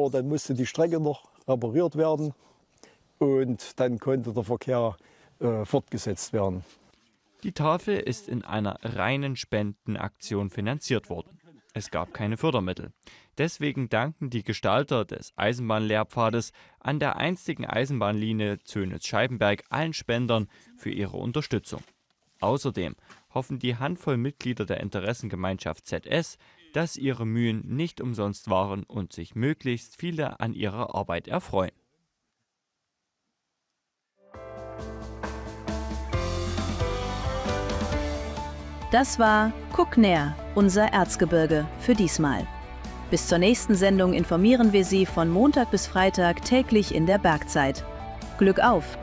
aber dann musste die Strecke noch repariert werden und dann konnte der Verkehr fortgesetzt werden. Die Tafel ist in einer reinen Spendenaktion finanziert worden. Es gab keine Fördermittel. Deswegen danken die Gestalter des Eisenbahnlehrpfades an der einstigen Eisenbahnlinie Zöllnitz-Scheibenberg allen Spendern für ihre Unterstützung. Außerdem hoffen die Handvoll Mitglieder der Interessengemeinschaft ZS, dass ihre Mühen nicht umsonst waren und sich möglichst viele an ihrer Arbeit erfreuen. Das war Guck näher, unser Erzgebirge für diesmal. Bis zur nächsten Sendung informieren wir Sie von Montag bis Freitag täglich in der Bergzeit. Glück auf!